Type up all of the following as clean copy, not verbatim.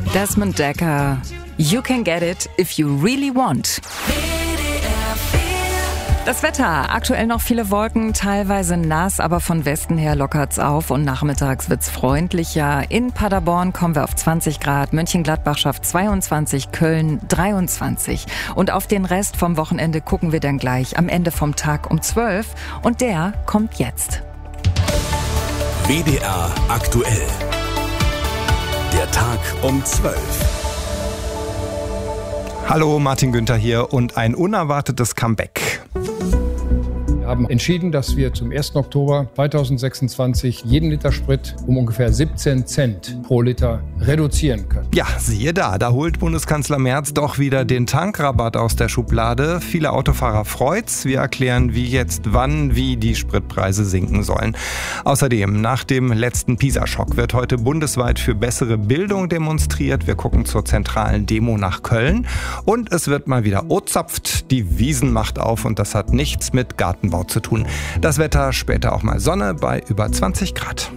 Desmond Dekker, You Can Get It If You Really Want. Das Wetter, aktuell noch viele Wolken, teilweise nass, aber von Westen her lockert's auf und nachmittags wird's freundlicher. In Paderborn kommen wir auf 20 Grad, Mönchengladbach schafft 22, Köln 23. Und auf den Rest vom Wochenende gucken wir dann gleich am Ende vom Tag um 12 und der kommt jetzt. WDR aktuell. Der Tag um 12. Hallo, Martin Günther hier und ein unerwartetes Comeback. Wir haben entschieden, dass wir zum 1. Oktober 2026 jeden Liter Sprit um ungefähr 17 Cent pro Liter reduzieren können. Ja, siehe da holt Bundeskanzler Merz doch wieder den Tankrabatt aus der Schublade. Viele Autofahrer freut's. Wir erklären, wie die Spritpreise sinken sollen. Außerdem, nach dem letzten Pisa-Schock wird heute bundesweit für bessere Bildung demonstriert. Wir gucken zur zentralen Demo nach Köln. Und es wird mal wieder ozapft. Die Wiesn macht auf und das hat nichts mit Gartenbau zu tun. Das Wetter, später auch mal Sonne bei über 20 Grad.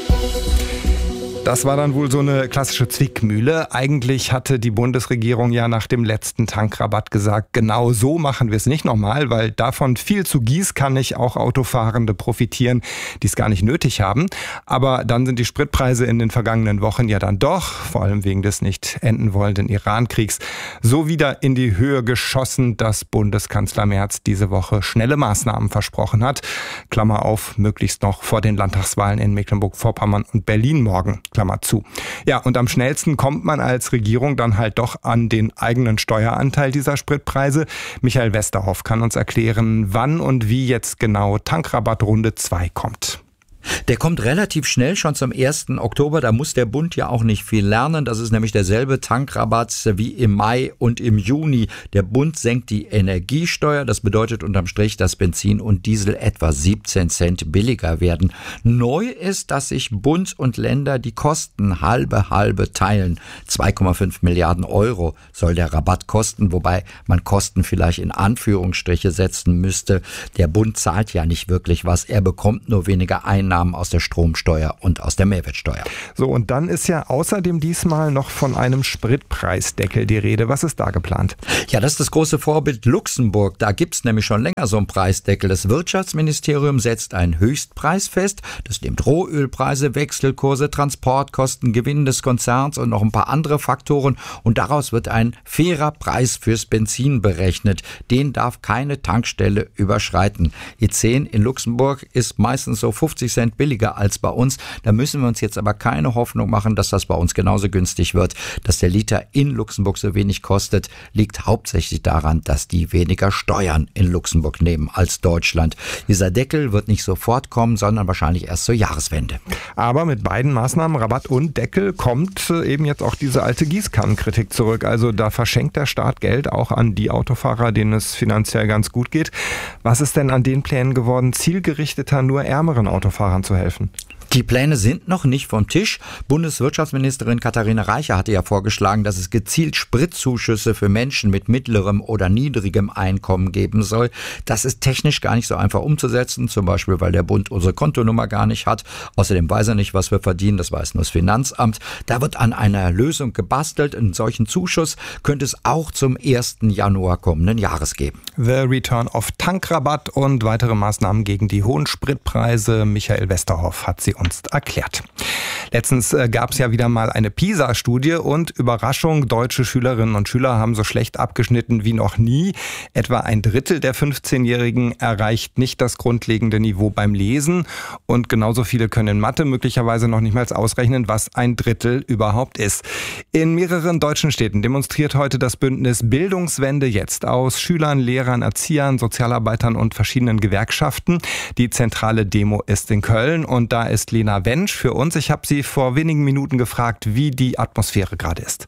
Das war dann wohl so eine klassische Zwickmühle. Eigentlich hatte die Bundesregierung ja nach dem letzten Tankrabatt gesagt, genau so machen wir es nicht nochmal, weil davon viel zu gießkannig auch Autofahrende profitieren, die es gar nicht nötig haben. Aber dann sind die Spritpreise in den vergangenen Wochen ja dann doch, vor allem wegen des nicht enden wollenden Iran-Kriegs, so wieder in die Höhe geschossen, dass Bundeskanzler Merz diese Woche schnelle Maßnahmen versprochen hat. Klammer auf, möglichst noch vor den Landtagswahlen in Mecklenburg-Vorpommern und Berlin morgen. Klammer zu. Ja, und am schnellsten kommt man als Regierung dann halt doch an den eigenen Steueranteil dieser Spritpreise. Michael Westerhoff kann uns erklären, wann und wie jetzt genau Tankrabatt Runde 2 kommt. Der kommt relativ schnell, schon zum 1. Oktober. Da muss der Bund ja auch nicht viel lernen. Das ist nämlich derselbe Tankrabatt wie im Mai und im Juni. Der Bund senkt die Energiesteuer. Das bedeutet unterm Strich, dass Benzin und Diesel etwa 17 Cent billiger werden. Neu ist, dass sich Bund und Länder die Kosten halbe teilen. 2,5 Milliarden Euro soll der Rabatt kosten, wobei man Kosten vielleicht in Anführungsstriche setzen müsste. Der Bund zahlt ja nicht wirklich was. Er bekommt nur weniger Einnahmen aus der Stromsteuer und aus der Mehrwertsteuer. So, und dann ist ja außerdem diesmal noch von einem Spritpreisdeckel die Rede. Was ist da geplant? Ja, das ist das große Vorbild Luxemburg. Da gibt es nämlich schon länger so einen Preisdeckel. Das Wirtschaftsministerium setzt einen Höchstpreis fest. Das nimmt Rohölpreise, Wechselkurse, Transportkosten, Gewinn des Konzerns und noch ein paar andere Faktoren. Und daraus wird ein fairer Preis fürs Benzin berechnet. Den darf keine Tankstelle überschreiten. E10 in Luxemburg ist meistens so 50 Cent billiger als bei uns. Da müssen wir uns jetzt aber keine Hoffnung machen, dass das bei uns genauso günstig wird. Dass der Liter in Luxemburg so wenig kostet, liegt hauptsächlich daran, dass die weniger Steuern in Luxemburg nehmen als Deutschland. Dieser Deckel wird nicht sofort kommen, sondern wahrscheinlich erst zur Jahreswende. Aber mit beiden Maßnahmen, Rabatt und Deckel, kommt eben jetzt auch diese alte Gießkannenkritik zurück. Also da verschenkt der Staat Geld auch an die Autofahrer, denen es finanziell ganz gut geht. Was ist denn an den Plänen geworden, zielgerichteter nur ärmeren Autofahrern zu helfen? Die Pläne sind noch nicht vom Tisch. Bundeswirtschaftsministerin Katharina Reiche hatte ja vorgeschlagen, dass es gezielt Spritzuschüsse für Menschen mit mittlerem oder niedrigem Einkommen geben soll. Das ist technisch gar nicht so einfach umzusetzen, zum Beispiel, weil der Bund unsere Kontonummer gar nicht hat. Außerdem weiß er nicht, was wir verdienen, das weiß nur das Finanzamt. Da wird an einer Lösung gebastelt. Einen solchen Zuschuss könnte es auch zum 1. Januar kommenden Jahres geben. The Return of Tankrabatt und weitere Maßnahmen gegen die hohen Spritpreise. Michael Westerhoff hat sie uns erklärt. Letztens gab es ja wieder mal eine PISA-Studie und Überraschung, deutsche Schülerinnen und Schüler haben so schlecht abgeschnitten wie noch nie. Etwa ein Drittel der 15-Jährigen erreicht nicht das grundlegende Niveau beim Lesen und genauso viele können in Mathe möglicherweise noch nicht mal ausrechnen, was ein Drittel überhaupt ist. In mehreren deutschen Städten demonstriert heute das Bündnis Bildungswende jetzt aus Schülern, Lehrern, Erziehern, Sozialarbeitern und verschiedenen Gewerkschaften. Die zentrale Demo ist in Köln und da ist Lena Wensch für uns. Ich habe sie vor wenigen Minuten gefragt, wie die Atmosphäre gerade ist.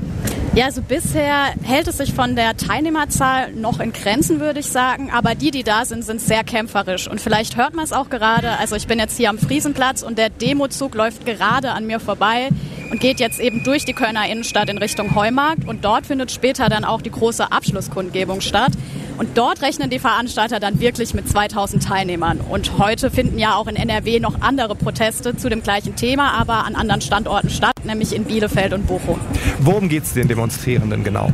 Ja, also bisher hält es sich von der Teilnehmerzahl noch in Grenzen, würde ich sagen. Aber die da sind sehr kämpferisch. Und vielleicht hört man es auch gerade. Also ich bin jetzt hier am Friesenplatz und der Demozug läuft gerade an mir vorbei und geht jetzt eben durch die Kölner Innenstadt in Richtung Heumarkt. Und dort findet später dann auch die große Abschlusskundgebung statt. Und dort rechnen die Veranstalter dann wirklich mit 2000 Teilnehmern. Und heute finden ja auch in NRW noch andere Proteste zu dem gleichen Thema, aber an anderen Standorten statt, nämlich in Bielefeld und Bochum. Worum geht es den Demonstrierenden genau?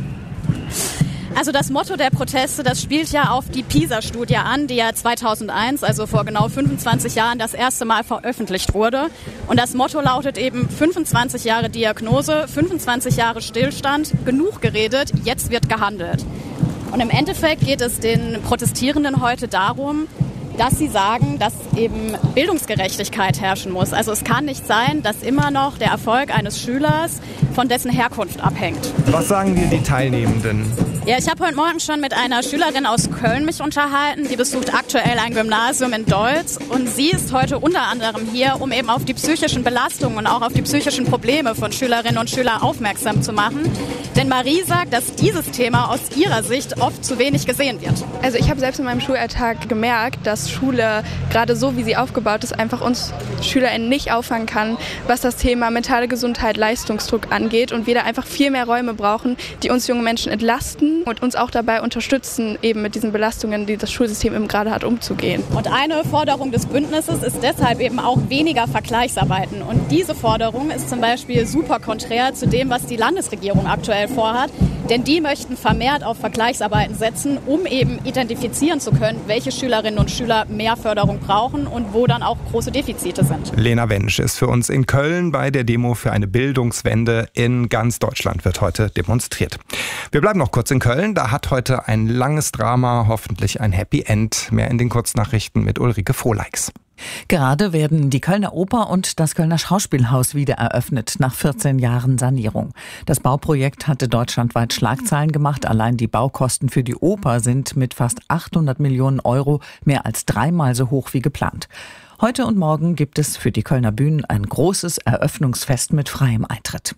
Also das Motto der Proteste, das spielt ja auf die PISA-Studie an, die ja 2001, also vor genau 25 Jahren, das erste Mal veröffentlicht wurde. Und das Motto lautet eben 25 Jahre Diagnose, 25 Jahre Stillstand, genug geredet, jetzt wird gehandelt. Und im Endeffekt geht es den Protestierenden heute darum, dass sie sagen, dass eben Bildungsgerechtigkeit herrschen muss. Also es kann nicht sein, dass immer noch der Erfolg eines Schülers von dessen Herkunft abhängt. Was sagen dir die Teilnehmenden? Ja, ich habe heute Morgen schon mit einer Schülerin aus Köln mich unterhalten. Die besucht aktuell ein Gymnasium in Deutz und sie ist heute unter anderem hier, um eben auf die psychischen Belastungen und auch auf die psychischen Probleme von Schülerinnen und Schülern aufmerksam zu machen. Denn Marie sagt, dass dieses Thema aus ihrer Sicht oft zu wenig gesehen wird. Also ich habe selbst in meinem Schulalltag gemerkt, dass Schule, gerade so wie sie aufgebaut ist, einfach uns SchülerInnen nicht auffangen kann, was das Thema mentale Gesundheit, Leistungsdruck angeht und wir da einfach viel mehr Räume brauchen, die uns junge Menschen entlasten und uns auch dabei unterstützen, eben mit diesen Belastungen, die das Schulsystem eben gerade hat, umzugehen. Und eine Forderung des Bündnisses ist deshalb eben auch weniger Vergleichsarbeiten. Und diese Forderung ist zum Beispiel super konträr zu dem, was die Landesregierung aktuell vorhat. Denn die möchten vermehrt auf Vergleichsarbeiten setzen, um eben identifizieren zu können, welche Schülerinnen und Schüler mehr Förderung brauchen und wo dann auch große Defizite sind. Lena Wensch ist für uns in Köln bei der Demo für eine Bildungswende. In ganz Deutschland wird heute demonstriert. Wir bleiben noch kurz in Köln. Da hat heute ein langes Drama hoffentlich ein Happy End. Mehr in den Kurznachrichten mit Ulrike Frohleix. Gerade werden die Kölner Oper und das Kölner Schauspielhaus wieder eröffnet, nach 14 Jahren Sanierung. Das Bauprojekt hatte deutschlandweit Schlagzeilen gemacht. Allein die Baukosten für die Oper sind mit fast 800 Millionen Euro mehr als 3-mal so hoch wie geplant. Heute und morgen gibt es für die Kölner Bühnen ein großes Eröffnungsfest mit freiem Eintritt.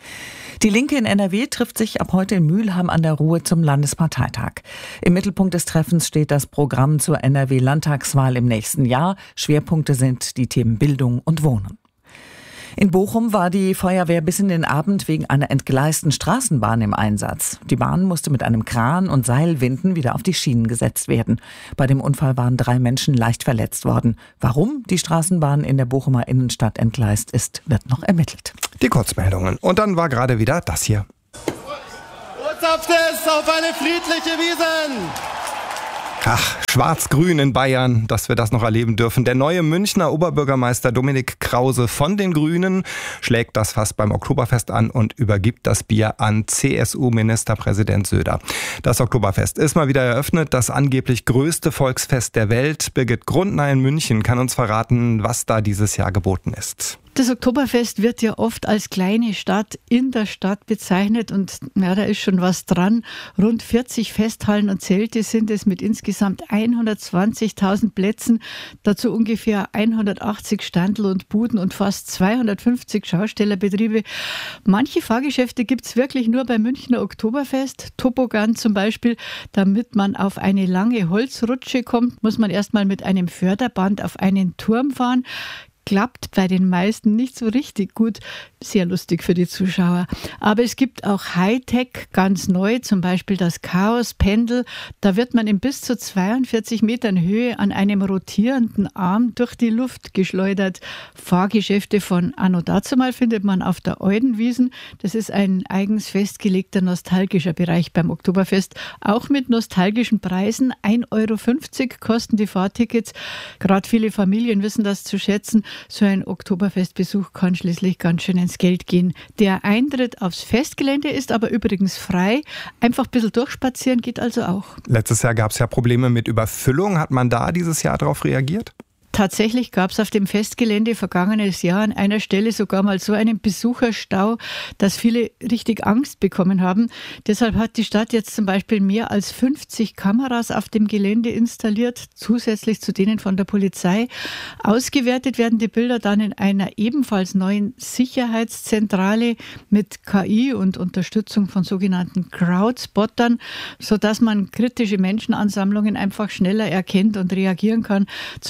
Die Linke in NRW trifft sich ab heute in Mülheim an der Ruhr zum Landesparteitag. Im Mittelpunkt des Treffens steht das Programm zur NRW-Landtagswahl im nächsten Jahr. Schwerpunkte sind die Themen Bildung und Wohnen. In Bochum war die Feuerwehr bis in den Abend wegen einer entgleisten Straßenbahn im Einsatz. Die Bahn musste mit einem Kran und Seilwinden wieder auf die Schienen gesetzt werden. Bei dem Unfall waren 3 Menschen leicht verletzt worden. Warum die Straßenbahn in der Bochumer Innenstadt entgleist ist, wird noch ermittelt. Die Kurzmeldungen. Und dann war gerade wieder das hier. Botschaft auf eine friedliche Wiesn! Ach, schwarz-grün in Bayern, dass wir das noch erleben dürfen. Der neue Münchner Oberbürgermeister Dominik Krause von den Grünen schlägt das Fass beim Oktoberfest an und übergibt das Bier an CSU-Ministerpräsident Söder. Das Oktoberfest ist mal wieder eröffnet, das angeblich größte Volksfest der Welt. Birgit Grundner in München kann uns verraten, was da dieses Jahr geboten ist. Das Oktoberfest wird ja oft als kleine Stadt in der Stadt bezeichnet und ja, da ist schon was dran. Rund 40 Festhallen und Zelte sind es mit insgesamt 120.000 Plätzen, dazu ungefähr 180 Standl und Buden und fast 250 Schaustellerbetriebe. Manche Fahrgeschäfte gibt es wirklich nur beim Münchner Oktoberfest. Toboggan zum Beispiel, damit man auf eine lange Holzrutsche kommt, muss man erstmal mit einem Förderband auf einen Turm fahren. Klappt bei den meisten nicht so richtig gut. Sehr lustig für die Zuschauer. Aber es gibt auch Hightech, ganz neu, zum Beispiel das Chaos-Pendel. Da wird man in bis zu 42 Metern Höhe an einem rotierenden Arm durch die Luft geschleudert. Fahrgeschäfte von anno dazumal findet man auf der Eudenwiesen. Das ist ein eigens festgelegter nostalgischer Bereich beim Oktoberfest. Auch mit nostalgischen Preisen. 1,50 Euro kosten die Fahrtickets. Gerade viele Familien wissen das zu schätzen. So ein Oktoberfestbesuch kann schließlich ganz schön ins Geld gehen. Der Eintritt aufs Festgelände ist aber übrigens frei. Einfach ein bisschen durchspazieren geht also auch. Letztes Jahr gab es ja Probleme mit Überfüllung. Hat man da dieses Jahr darauf reagiert? Tatsächlich gab es auf dem Festgelände vergangenes Jahr an einer Stelle sogar mal so einen Besucherstau, dass viele richtig Angst bekommen haben. Deshalb hat die Stadt jetzt zum Beispiel mehr als 50 Kameras auf dem Gelände installiert, zusätzlich zu denen von der Polizei. Ausgewertet werden die Bilder dann in einer ebenfalls neuen Sicherheitszentrale mit KI und Unterstützung von sogenannten Crowdspottern, sodass man kritische Menschenansammlungen einfach schneller erkennt und reagieren kann. Zum Beispiel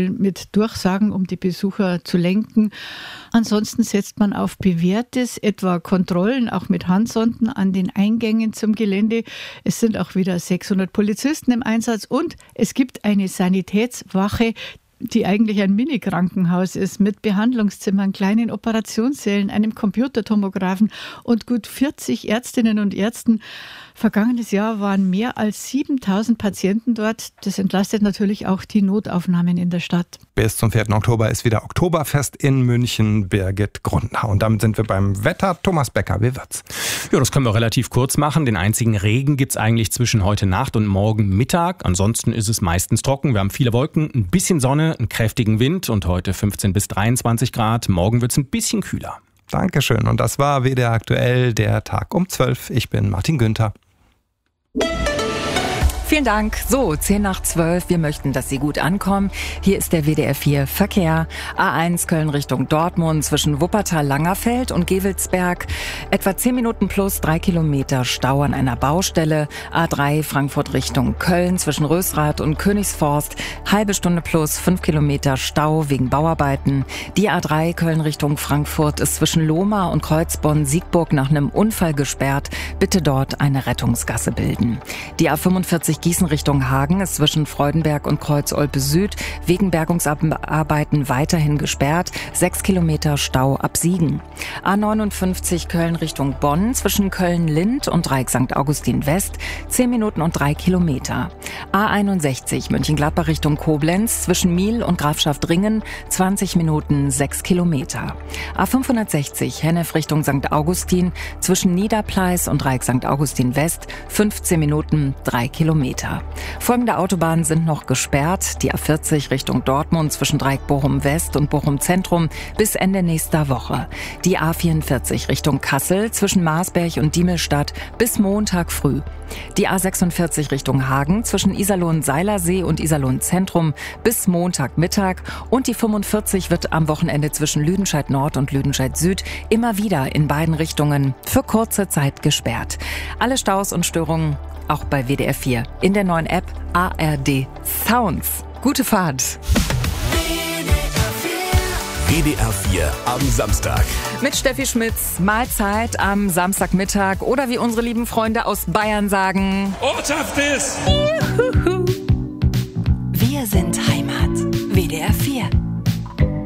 Beispiel mit Durchsagen, um die Besucher zu lenken. Ansonsten setzt man auf Bewährtes, etwa Kontrollen, auch mit Handsonden an den Eingängen zum Gelände. Es sind auch wieder 600 Polizisten im Einsatz und es gibt eine Sanitätswache, die eigentlich ein Mini-Krankenhaus ist, mit Behandlungszimmern, kleinen Operationssälen, einem Computertomographen und gut 40 Ärztinnen und Ärzten. Vergangenes Jahr waren mehr als 7.000 Patienten dort. Das entlastet natürlich auch die Notaufnahmen in der Stadt. Bis zum 4. Oktober ist wieder Oktoberfest in München. Birgit Grundner. Und damit sind wir beim Wetter. Thomas Becker, wie wird's? Ja, das können wir relativ kurz machen. Den einzigen Regen gibt's eigentlich zwischen heute Nacht und morgen Mittag. Ansonsten ist es meistens trocken. Wir haben viele Wolken, ein bisschen Sonne, einen kräftigen Wind und heute 15 bis 23 Grad. Morgen wird's ein bisschen kühler. Dankeschön. Und das war WDR aktuell, der Tag um 12. Ich bin Martin Günther. Vielen Dank. So, 10 nach 12. Wir möchten, dass Sie gut ankommen. Hier ist der WDR 4 Verkehr. A1 Köln Richtung Dortmund zwischen Wuppertal-Langerfeld und Gevelsberg. Etwa 10 Minuten plus 3 Kilometer Stau an einer Baustelle. A3 Frankfurt Richtung Köln zwischen Rösrath und Königsforst. Halbe Stunde plus 5 Kilometer Stau wegen Bauarbeiten. Die A3 Köln Richtung Frankfurt ist zwischen Lohmar und Kreuzbonn-Siegburg nach einem Unfall gesperrt. Bitte dort eine Rettungsgasse bilden. Die A45 Gießen Richtung Hagen ist zwischen Freudenberg und Kreuz-Olpe Süd wegen Bergungsarbeiten weiterhin gesperrt. 6 Kilometer Stau ab Siegen. A59 Köln Richtung Bonn zwischen Köln-Lind und Dreieck St. Augustin West 10 Minuten und 3 Kilometer. A61 Mönchengladbach Richtung Koblenz zwischen Miel und Grafschaft-Ringen 20 Minuten 6 Kilometer. A560 Hennef Richtung St. Augustin zwischen Niederpleis und Dreieck St. Augustin West 15 Minuten 3 Kilometer. Folgende Autobahnen sind noch gesperrt. Die A40 Richtung Dortmund zwischen Dreieck Bochum West und Bochum Zentrum bis Ende nächster Woche. Die A44 Richtung Kassel zwischen Marsberg und Diemelstadt bis Montag früh. Die A46 Richtung Hagen zwischen Iserlohn-Seilersee und Iserlohn-Zentrum bis Montagmittag. Und die 45 wird am Wochenende zwischen Lüdenscheid Nord und Lüdenscheid Süd immer wieder in beiden Richtungen für kurze Zeit gesperrt. Alle Staus und Störungen auch bei WDR 4 in der neuen App ARD Sounds. Gute Fahrt! WDR 4 am Samstag. Mit Steffi Schmitz, Mahlzeit am Samstagmittag oder wie unsere lieben Freunde aus Bayern sagen: Ortschaft ist! Wir sind